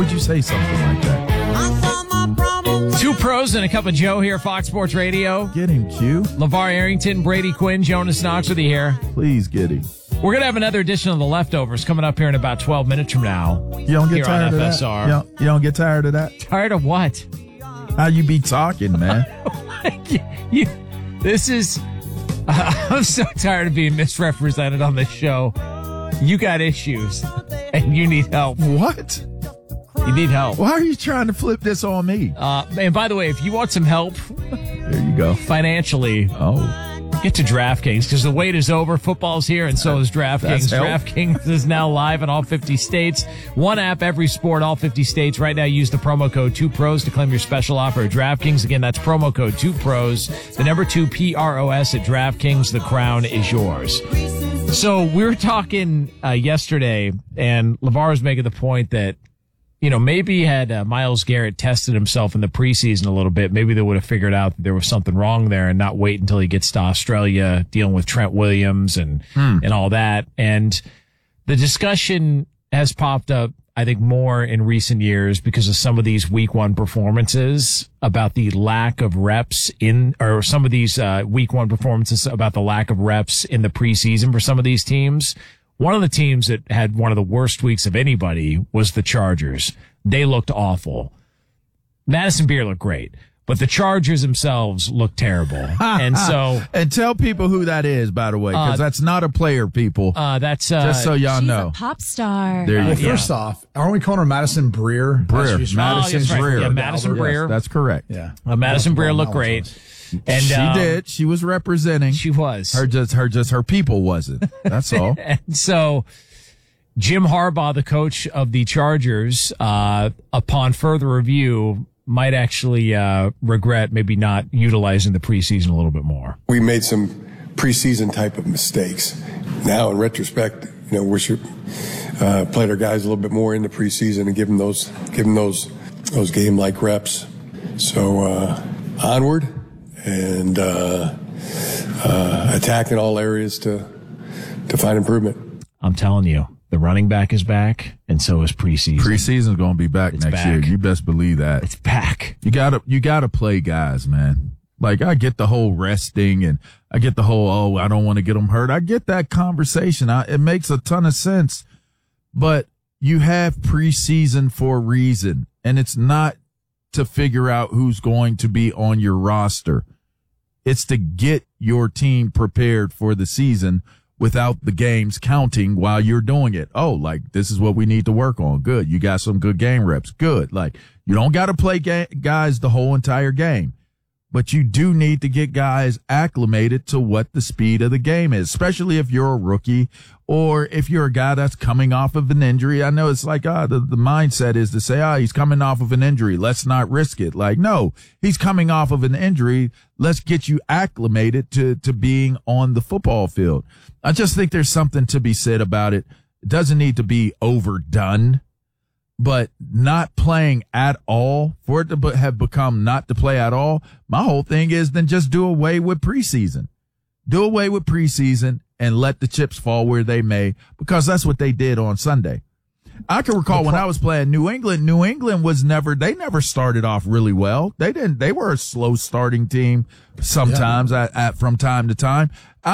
would you say something like that? Two pros and a cup of Joe here, Fox Sports Radio. Get him, Q. LeVar Arrington, Brady Quinn, Jonas Knox with you here. Please get him. We're going to have another edition of The Leftovers coming up here in about 12 minutes from now. You don't get tired of FSR. that? You don't get tired of that? Tired of what? How you be talking, man? I'm so tired of being misrepresented on this show. You got issues, and you need help. What? You need help. Why are you trying to flip this on me? And by the way, if you want some help there you go. financially, get to DraftKings because the wait is over. Football's here, and so is DraftKings. DraftKings is now live in all 50 states. One app, every sport, all 50 states. Right now, use the promo code 2pros to claim your special offer at DraftKings. Again, that's promo code 2pros, the number 2 PROS at DraftKings. The crown is yours. So we were talking yesterday, and LeVar was making the point that, you know, maybe had Myles Garrett tested himself in the preseason a little bit, maybe they would have figured out that there was something wrong there and not wait until he gets to Australia dealing with Trent Williams and all that. And the discussion has popped up, I think, more in recent years because of some of these week one performances about the lack of reps or some of these week one performances about the lack of reps in the preseason for some of these teams. One of the teams that had one of the worst weeks of anybody was the Chargers. They looked awful. Madison Beer looked great, but the Chargers themselves looked terrible. And so, and tell people who that is, by the way, because that's not a player, people. That's just so y'all know. A pop star. There you go. First off, aren't we calling her Madison Breer? Madison Breer. Yeah, Madison Breer. Yes, that's correct. Yeah. Madison Breer looked great. And she did. She was representing. She was. Her people wasn't. That's all. And so Jim Harbaugh, the coach of the Chargers, upon further review, might actually regret maybe not utilizing the preseason a little bit more. We made some preseason type of mistakes. Now, in retrospect, we should played our guys a little bit more in the preseason and give them those game-like reps. So onward and attack in all areas to find improvement. I'm telling you, the running back is back, and so is preseason. Preseason's going to be back next year. You best believe that. It's back. You gotta play guys, man. Like, I get the whole resting and I get the whole, I don't want to get them hurt. I get that conversation. It makes a ton of sense, but you have preseason for a reason, and it's not to figure out who's going to be on your roster. It's to get your team prepared for the season without the games counting while you're doing it. Oh, like, this is what we need to work on. Good. You got some good game reps. Good. Like, you don't got to play guys the whole entire game, but you do need to get guys acclimated to what the speed of the game is, especially if you're a rookie or if you're a guy that's coming off of an injury. I know it's like, the mindset is to say, he's coming off of an injury. Let's not risk it. Like, no, he's coming off of an injury. Let's get you acclimated to being on the football field. I just think there's something to be said about it. It doesn't need to be overdone, but not playing at all, for it to have become not to play at all, my whole thing is then just do away with preseason. Do away with preseason and let the chips fall where they may, because that's what they did on Sunday. I can recall when I was playing New England they never started off really well. They were a slow starting team sometimes from time to time.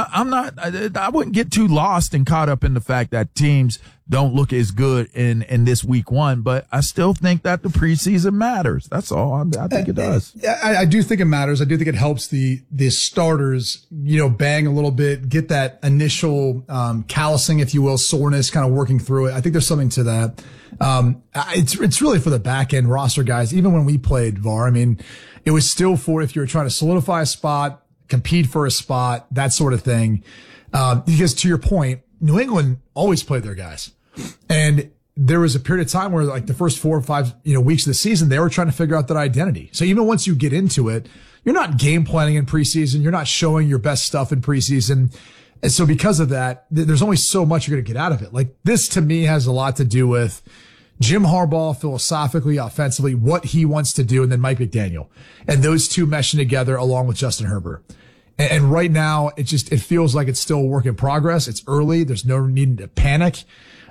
I wouldn't get too lost and caught up in the fact that teams don't look as good in this week one, but I still think that the preseason matters. That's all. I think it does. I do think it matters. I do think it helps the starters, bang a little bit, get that initial, callousing, if you will, soreness, kind of working through it. I think there's something to that. It's really for the back end roster guys. Even when we played VAR, I mean, it was still for if you were trying to solidify a spot, compete for a spot, that sort of thing. Because to your point, New England always played their guys. And there was a period of time where, like, the first 4 or 5, weeks of the season, they were trying to figure out that identity. So even once you get into it, you're not game planning in preseason. You're not showing your best stuff in preseason. And so because of that, there's only so much you're going to get out of it. Like, this to me has a lot to do with Jim Harbaugh philosophically, offensively, what he wants to do, and then Mike McDaniel. And those two meshing together along with Justin Herbert. And right now, it feels like it's still a work in progress. It's early. There's no need to panic.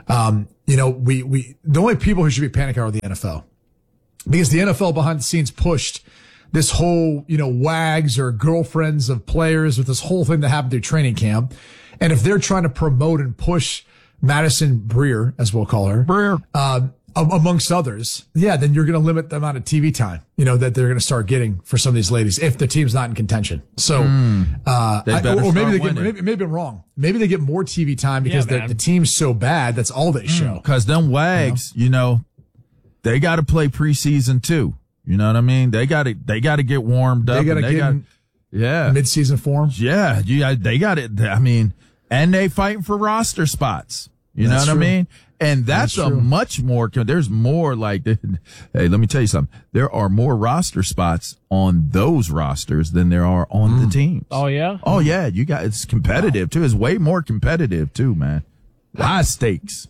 The only people who should be panicking are the NFL, because the NFL behind the scenes pushed this whole, wags or girlfriends of players with this whole thing that happened through training camp. And if they're trying to promote and push Madison Breer, as we'll call her, amongst others, then you're going to limit the amount of TV time, that they're going to start getting for some of these ladies if the team's not in contention. So, or maybe I'm wrong. Maybe they get more TV time because the team's so bad. That's all they show. Cause them wags, they got to play preseason too. You know what I mean? They got to get warmed up. They got to get mid-season form. Yeah. They got it. I mean, and they fighting for roster spots. You know what I mean? And that's a much more, there's more like, hey, let me tell you something. There are more roster spots on those rosters than there are on the teams. Oh, yeah? Oh, yeah. It's competitive too. It's way more competitive too, man. High stakes.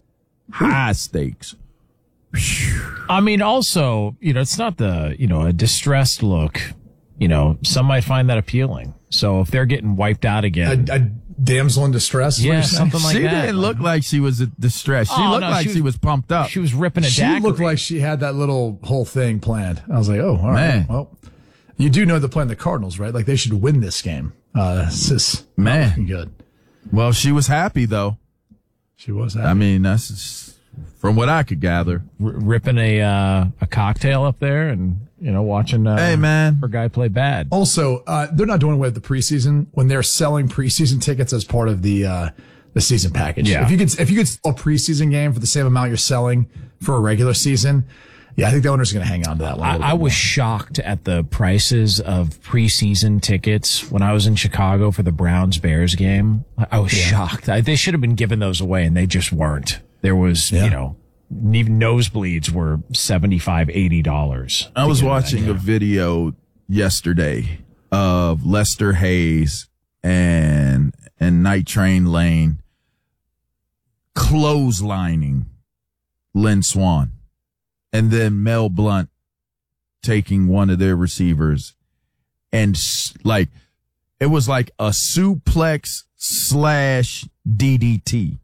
I mean, also, it's not a distressed look. Some might find that appealing. So if they're getting wiped out again. A damsel in distress? Yeah, something like that. She didn't look like she was distressed. She looked like she was pumped up. She was ripping a daiquiri. She looked like she had that little whole thing planned. I was like, oh, all right. Well, you do know they're playing the Cardinals, right? Like, they should win this game. This is good. Well, she was happy, though. She was happy. I mean, that's from what I could gather. Ripping a cocktail up there and, watching her guy play bad. Also, they're not doing away with the preseason when they're selling preseason tickets as part of the season package. Yeah. If you could sell a preseason game for the same amount you're selling for a regular season, I think the owner's going to hang on to that one. I was shocked at the prices of preseason tickets when I was in Chicago for the Browns-Bears game. I was shocked. They should have been giving those away, and they just weren't. There was, even nosebleeds were $75, $80. I was watching a video yesterday of Lester Hayes and Night Train Lane clotheslining Lynn Swann, and then Mel Blount taking one of their receivers, and it was like a suplex / DDT.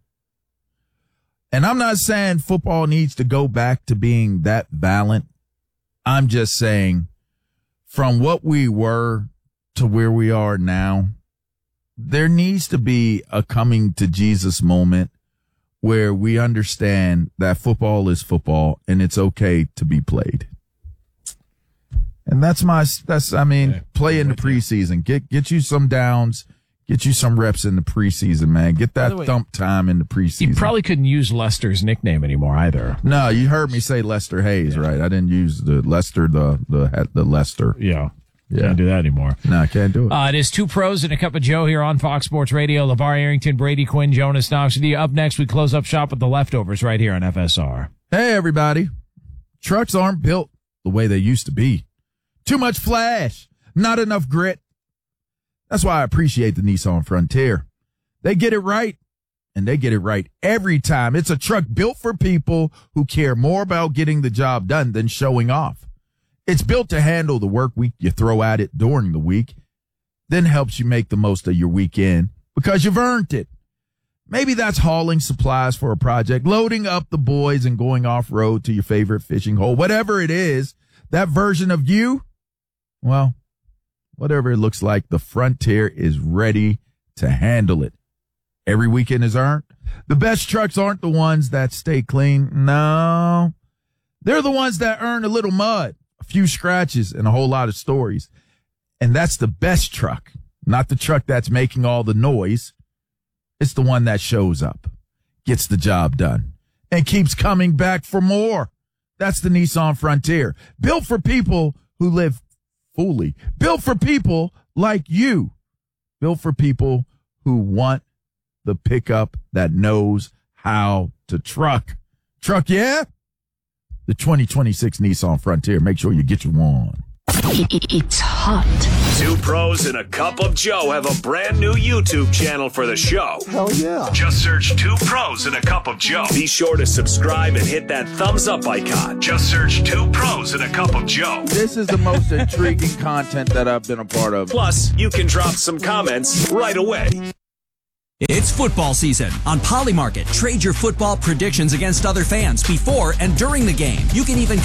And I'm not saying football needs to go back to being that violent. I'm just saying from what we were to where we are now, there needs to be a coming to Jesus moment where we understand that football is football and it's okay to be played. And play in the preseason. Get you some downs. Get you some reps in the preseason, man. Get that thump time in the preseason. You probably couldn't use Lester's nickname anymore either. No, you heard me say Lester Hayes, right? I didn't use the Lester, the Lester. Yeah. Can't do that anymore. No, I can't do it. It is Two Pros and a Cup of Joe here on Fox Sports Radio. LeVar Arrington, Brady Quinn, Jonas Knox with you. Up next, we close up shop with the leftovers right here on FSR. Hey, everybody. Trucks aren't built the way they used to be. Too much flash. Not enough grit. That's why I appreciate the Nissan Frontier. They get it right, and they get it right every time. It's a truck built for people who care more about getting the job done than showing off. It's built to handle the work week you throw at it during the week, then helps you make the most of your weekend because you've earned it. Maybe that's hauling supplies for a project, loading up the boys and going off-road to your favorite fishing hole. Whatever it is, that version of you, well, whatever it looks like, the Frontier is ready to handle it. Every weekend is earned. The best trucks aren't the ones that stay clean. No, they're the ones that earn a little mud, a few scratches, and a whole lot of stories. And that's the best truck, not the truck that's making all the noise. It's the one that shows up, gets the job done, and keeps coming back for more. That's the Nissan Frontier, built for people who live fully, built for people like you, built for people who want the pickup that knows how to truck. Truck, yeah? The 2026 Nissan Frontier. Make sure you get you one. It's hot. Two Pros and a Cup of Joe have a brand new YouTube channel for the show. Hell yeah. Just search Two Pros and a Cup of Joe. Be sure to subscribe and hit that thumbs up icon. Just search Two Pros and a Cup of Joe. This is the most intriguing content that I've been a part of. Plus, you can drop some comments right away. It's football season. On Polymarket, trade your football predictions against other fans before and during the game. You can even